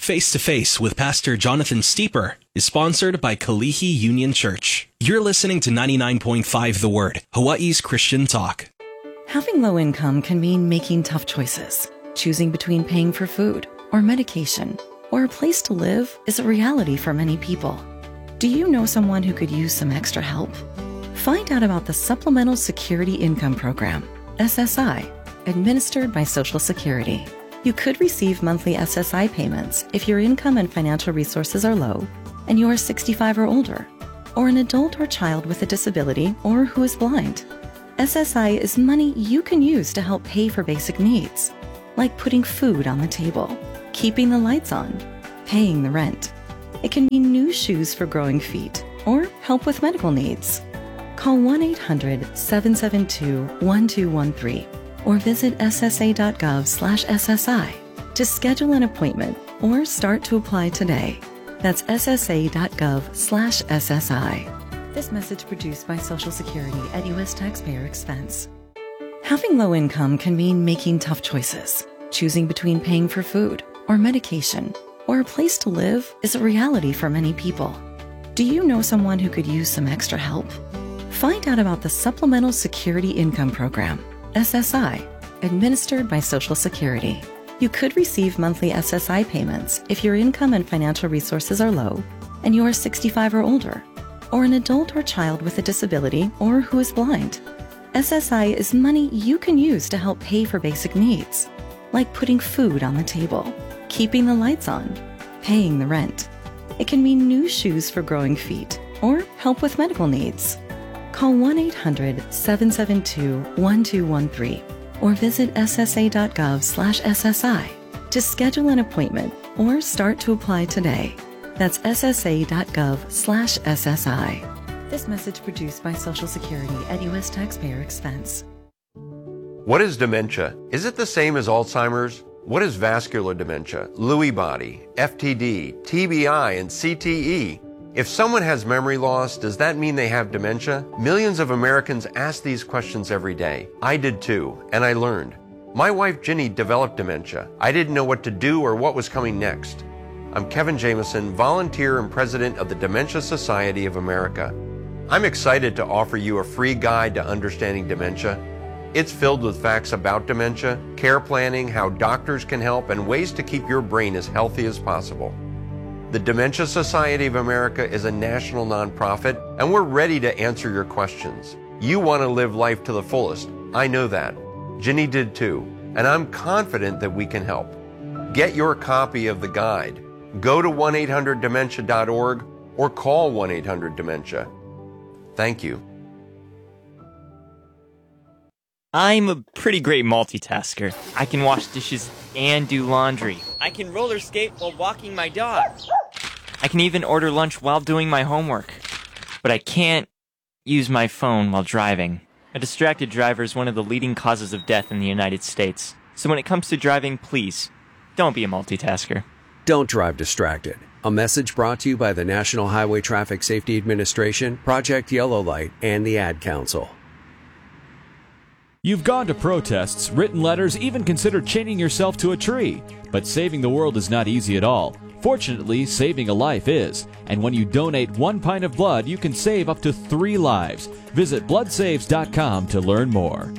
Face to Face with Pastor Jonathan Steeper is sponsored by Kalihi Union Church. You're listening to 99.5 The Word, Hawaii's Christian talk. Having low income can mean making tough choices. Choosing between paying for food or medication or a place to live is a reality for many people. Do you know someone who could use some extra help? Find out about the Supplemental Security Income Program, SSI, administered by Social Security. You could receive monthly SSI payments if your income and financial resources are low and you are 65 or older, or an adult or child with a disability or who is blind. SSI is money you can use to help pay for basic needs, like putting food on the table, keeping the lights on, paying the rent. It can be new shoes for growing feet or help with medical needs. Call 1-800-772-1213 or visit ssa.gov/SSI to schedule an appointment or start to apply today. That's ssa.gov/SSI. This message produced by Social Security at U.S. taxpayer expense. Having low income can mean making tough choices. Choosing between paying for food or medication or a place to live is a reality for many people. Do you know someone who could use some extra help? Find out about the Supplemental Security Income Program, SSI, administered by Social Security. You could receive monthly SSI payments if your income and financial resources are low and you are 65 or older, or an adult or child with a disability or who is blind. SSI is money you can use to help pay for basic needs, like putting food on the table, keeping the lights on, paying the rent. It can mean new shoes for growing feet or help with medical needs. Call 1-800-772-1213 or visit ssa.gov/SSI to schedule an appointment or start to apply today. That's ssa.gov/SSI. This message produced by Social Security at U.S. taxpayer expense. What is dementia? Is it the same as Alzheimer's? What is vascular dementia, Lewy body, FTD, TBI, and CTE? If someone has memory loss, does that mean they have dementia? Millions of Americans ask these questions every day. I did too, and I learned. My wife Ginny developed dementia. I didn't know what to do or what was coming next. I'm Kevin Jameson, volunteer and president of the Dementia Society of America. I'm excited to offer you a free guide to understanding dementia. It's filled with facts about dementia, care planning, how doctors can help, and ways to keep your brain as healthy as possible. The Dementia Society of America is a national nonprofit, and we're ready to answer your questions. You want to live life to the fullest. I know that. Ginny did too, and I'm confident that we can help. Get your copy of the guide. Go to 1-800-DEMENTIA.org or call 1-800-DEMENTIA. Thank you. I'm a pretty great multitasker. I can wash dishes and do laundry. I can roller skate while walking my dog. I can even order lunch while doing my homework. But I can't use my phone while driving. A distracted driver is one of the leading causes of death in the United States. So when it comes to driving, please, don't be a multitasker. Don't drive distracted. A message brought to you by the National Highway Traffic Safety Administration, Project Yellow Light, and the Ad Council. You've gone to protests, written letters, even considered chaining yourself to a tree. But saving the world is not easy at all. Fortunately, saving a life is. And when you donate 1 pint of blood, you can save up to 3 lives. Visit bloodsaves.com to learn more.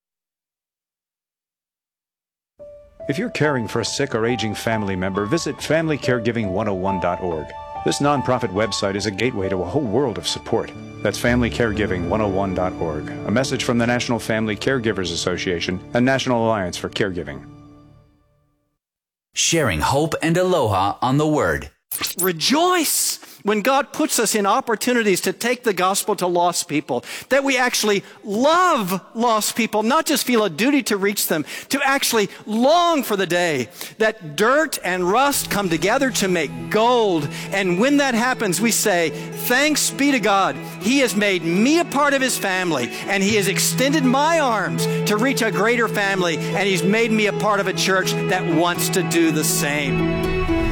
If you're caring for a sick or aging family member, visit FamilyCaregiving101.org. This nonprofit website is a gateway to a whole world of support. That's FamilyCaregiving101.org, a message from the National Family Caregivers Association and National Alliance for Caregiving. Sharing hope and aloha on the Word. Rejoice when God puts us in opportunities to take the gospel to lost people, that we actually love lost people, not just feel a duty to reach them, to actually long for the day that dirt and rust come together to make gold. And when that happens, we say, thanks be to God. He has made me a part of His family, and He has extended my arms to reach a greater family, and He's made me a part of a church that wants to do the same.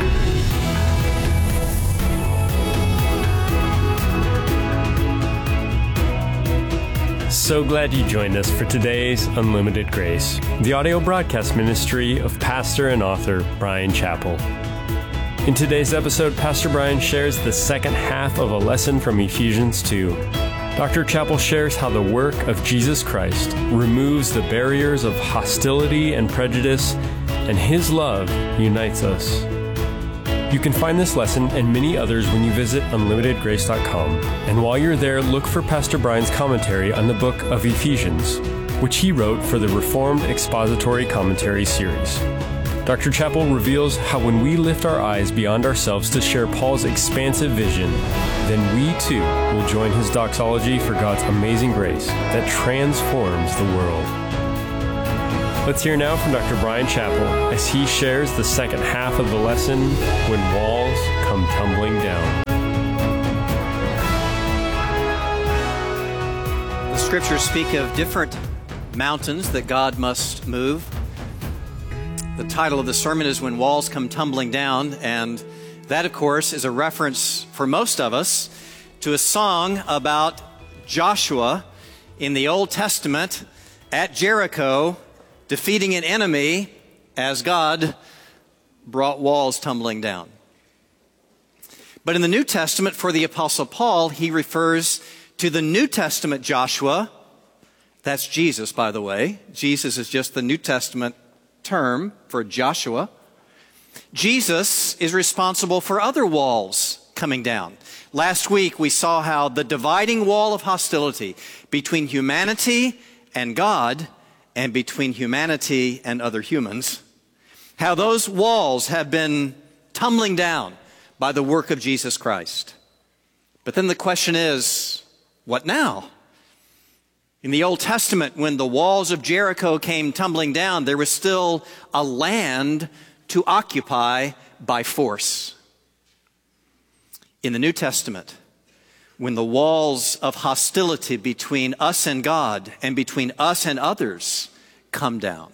So glad you joined us for today's Unlimited Grace, the audio broadcast ministry of pastor and author Bryan Chapell. In today's episode, Pastor Brian shares the second half of a lesson from Ephesians 2. Dr. Chappell shares how the work of Jesus Christ removes the barriers of hostility and prejudice, and His love unites us. You can find this lesson and many others when you visit unlimitedgrace.com. And while you're there, look for Pastor Brian's commentary on the book of Ephesians, which he wrote for the Reformed Expository Commentary series. Dr. Chappell reveals how when we lift our eyes beyond ourselves to share Paul's expansive vision, then we too will join his doxology for God's amazing grace that transforms the world. Let's hear now from Dr. Brian Chappell as he shares the second half of the lesson, When Walls Come Tumbling Down. The scriptures speak of different mountains that God must move. The title of the sermon is When Walls Come Tumbling Down, and that, of course, is a reference for most of us to a song about Joshua in the Old Testament at Jericho defeating an enemy as God brought walls tumbling down. But in the New Testament, for the Apostle Paul, he refers to the New Testament Joshua. That's Jesus, by the way. Jesus is just the New Testament term for Joshua. Jesus is responsible for other walls coming down. Last week we saw how the dividing wall of hostility between humanity and God and between humanity and other humans, how those walls have been tumbling down by the work of Jesus Christ. But then the question is, what now? In the Old Testament, when the walls of Jericho came tumbling down, there was still a land to occupy by force. In the New Testament, when the walls of hostility between us and God and between us and others come down,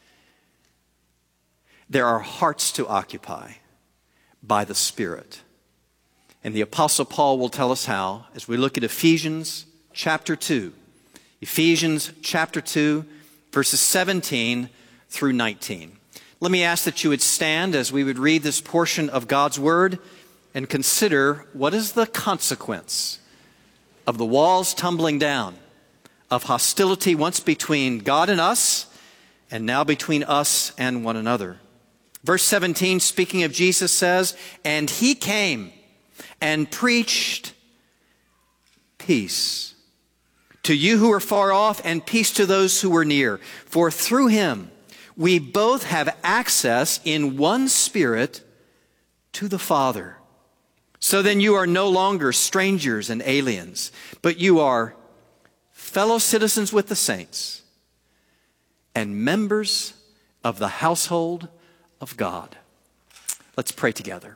there are hearts to occupy by the Spirit. And the Apostle Paul will tell us how as we look at Ephesians chapter 2. Ephesians chapter 2, verses 17 through 19. Let me ask that you would stand as we would read this portion of God's Word and consider what is the consequence of the walls tumbling down, of hostility once between God and us, and now between us and one another. Verse 17, speaking of Jesus, says, "And He came and preached peace to you who are far off, and peace to those who are near. For through Him we both have access in one Spirit to the Father. So then you are no longer strangers and aliens, but you are fellow citizens with the saints and members of the household of God." Let's pray together.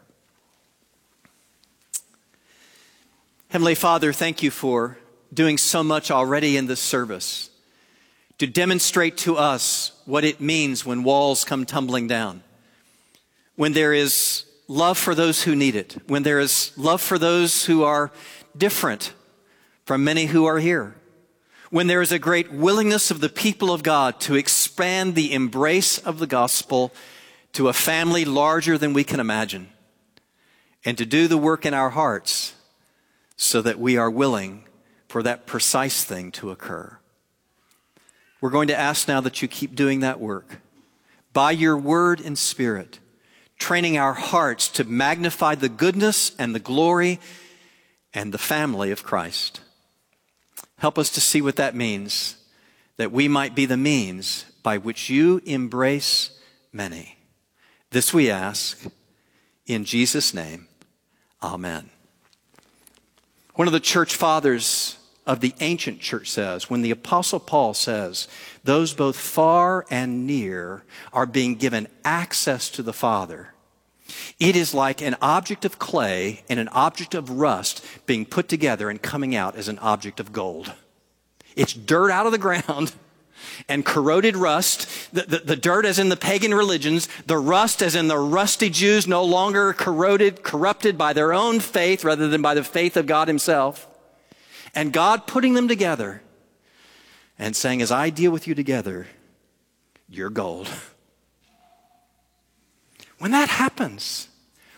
Heavenly Father, thank you for doing so much already in this service to demonstrate to us what it means when walls come tumbling down. When there is love for those who need it. When there is love for those who are different from many who are here. When there is a great willingness of the people of God to expand the embrace of the gospel to a family larger than we can imagine. And to do the work in our hearts so that we are willing for that precise thing to occur. We're going to ask now that you keep doing that work by your word and spirit, training our hearts to magnify the goodness and the glory and the family of Christ. Help us to see what that means, that we might be the means by which you embrace many. This we ask in Jesus' name. Amen. One of the church fathers of the ancient church says, when the Apostle Paul says, those both far and near are being given access to the Father, it is like an object of clay and an object of rust being put together and coming out as an object of gold. It's dirt out of the ground and corroded rust. The dirt as in the pagan religions, the rust as in the rusty Jews, no longer corrupted by their own faith rather than by the faith of God Himself. And God putting them together and saying, as I deal with you together, you're gold. When that happens,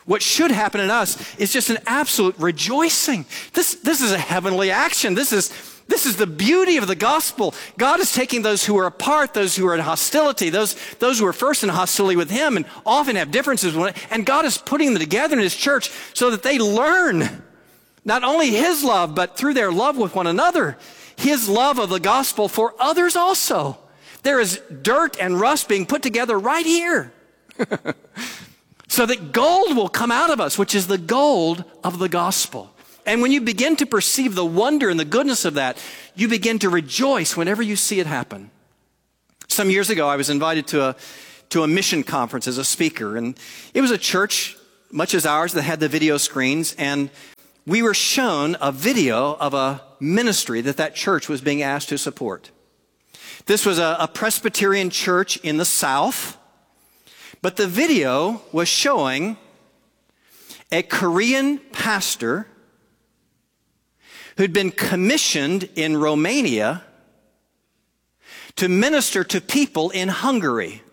What should happen in us is just an absolute rejoicing. This is a heavenly action. This is the beauty of the gospel. God is taking those who are apart, those who are in hostility, those who are first in hostility with him and often have differences, and God is putting them together in his church so that they learn not only his love, but through their love with one another, his love of the gospel for others also. There is dirt and rust being put together right here. So that gold will come out of us, which is the gold of the gospel. And when you begin to perceive the wonder and the goodness of that, you begin to rejoice whenever you see it happen. Some years ago, I was invited to a mission conference as a speaker. And it was a church, much as ours, that had the video screens. And we were shown a video of a ministry that church was being asked to support. This was a Presbyterian church in the South. But the video was showing a Korean pastor who'd been commissioned in Romania to minister to people in Hungary.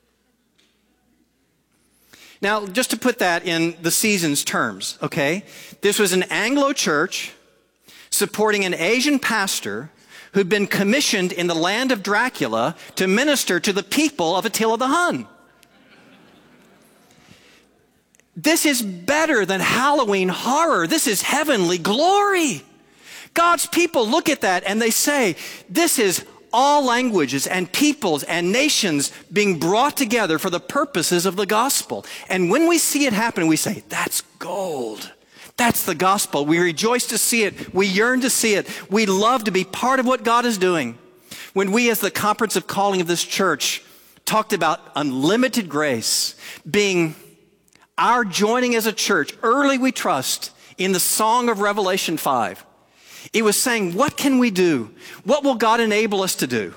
Now, just to put that in the season's terms, okay? This was an Anglo church supporting an Asian pastor who'd been commissioned in the land of Dracula to minister to the people of Attila the Hun. This is better than Halloween horror. This is heavenly glory. God's people look at that and they say, this is all languages and peoples and nations being brought together for the purposes of the gospel. And when we see it happen, we say, that's gold. That's the gospel. We rejoice to see it. We yearn to see it. We love to be part of what God is doing. When we, as the Conference of Calling of this church, talked about unlimited grace being our joining as a church, early we trust, in the song of Revelation 5. It was saying, what can we do? What will God enable us to do?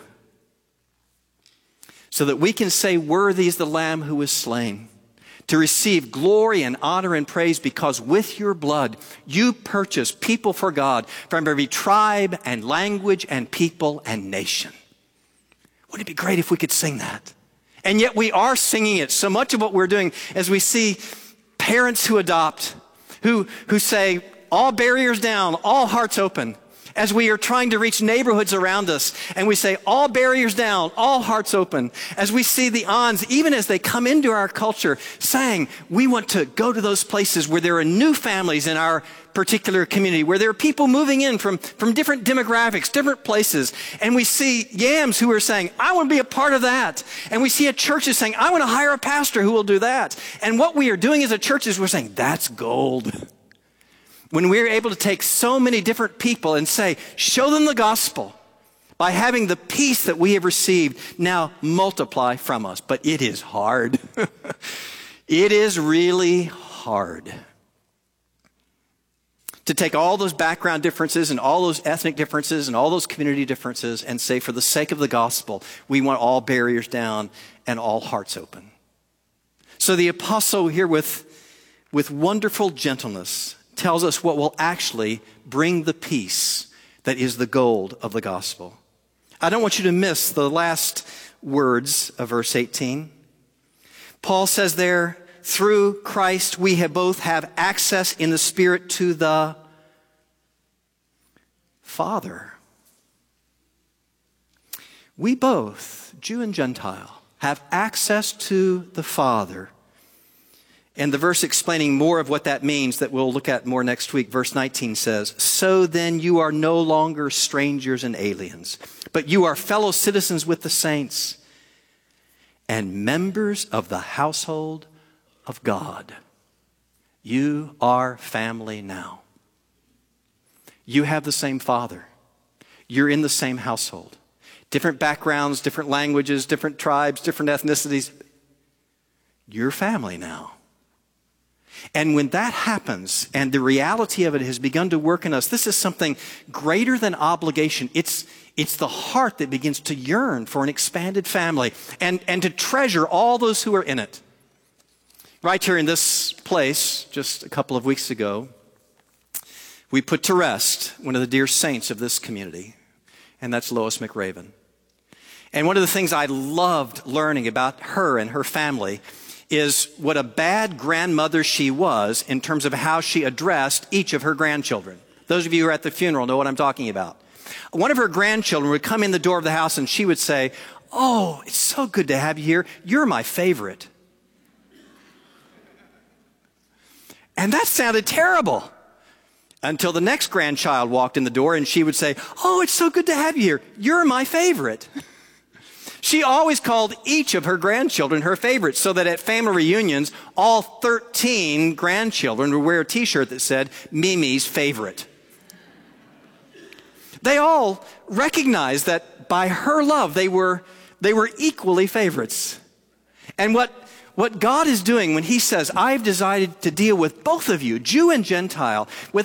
So that we can say, worthy is the Lamb who was slain, to receive glory and honor and praise, because with your blood you purchased people for God from every tribe and language and people and nation. Wouldn't it be great if we could sing that? And yet we are singing it. So much of what we're doing as we see parents who adopt, who say, all barriers down, all hearts open. As we are trying to reach neighborhoods around us, and we say, all barriers down, all hearts open. As we see the ons, even as they come into our culture, saying, we want to go to those places where there are new families in our particular community, where there are people moving in from different demographics, different places. And we see yams who are saying, I want to be a part of that. And we see a church is saying, I want to hire a pastor who will do that. And what we are doing as a church is we're saying, that's gold. When we're able to take so many different people and say, show them the gospel by having the peace that we have received now multiply from us. But it is hard. It is really hard to take all those background differences and all those ethnic differences and all those community differences and say, for the sake of the gospel, we want all barriers down and all hearts open. So the apostle here with wonderful gentleness tells us what will actually bring the peace that is the gold of the gospel. I don't want you to miss the last words of verse 18. Paul says there, through Christ we have both have access in the Spirit to the Father. We both, Jew and Gentile, have access to the Father. And the verse explaining more of what that means that we'll look at more next week, verse 19 says, so then you are no longer strangers and aliens, but you are fellow citizens with the saints and members of the household of God. You are family now. You have the same Father. You're in the same household. Different backgrounds, different languages, different tribes, different ethnicities. You're family now. And when that happens and the reality of it has begun to work in us, this is something greater than obligation. It's the heart that begins to yearn for an expanded family and to treasure all those who are in it. Right here in this place, just a couple of weeks ago, we put to rest one of the dear saints of this community, and that's Lois McRaven. And one of the things I loved learning about her and her family is what a bad grandmother she was in terms of how she addressed each of her grandchildren. Those of you who are at the funeral know what I'm talking about. One of her grandchildren would come in the door of the house and she would say, "Oh, it's so good to have you here. You're my favorite." And that sounded terrible until the next grandchild walked in the door and she would say, "Oh, it's so good to have you here. You're my favorite." She always called each of her grandchildren her favorite, so that at family reunions, all 13 grandchildren would wear a t-shirt that said, "Mimi's favorite." They all recognized that by her love, they were equally favorites. And what God is doing when he says, "I've decided to deal with both of you, Jew and Gentile, with